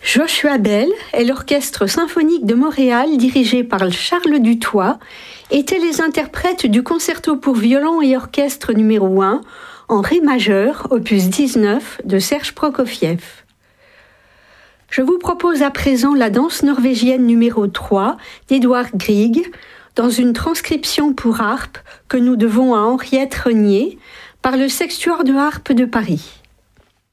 Joshua Bell et l'Orchestre symphonique de Montréal, dirigé par Charles Dutoit, étaient les interprètes du concerto pour violon et orchestre numéro 1 en ré majeur, opus 19 de Serge Prokofiev. Je vous propose à présent la danse norvégienne numéro 3 d'Edouard Grieg, dans une transcription pour harpe que nous devons à Henriette Renier par le Sextuor de harpe de Paris.